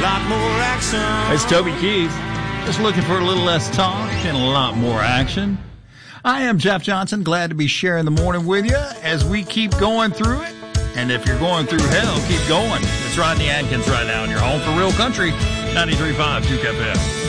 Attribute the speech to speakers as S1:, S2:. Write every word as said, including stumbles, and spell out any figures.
S1: lot more action.
S2: It's Toby Keith. Just looking for a little less talk and a lot more action. I am Jeff Johnson. Glad to be sharing the morning with you as we keep going through it. And if you're going through hell, keep going. It's Rodney Adkins right now, and you're home for Real Country, ninety-three point five Duke F M.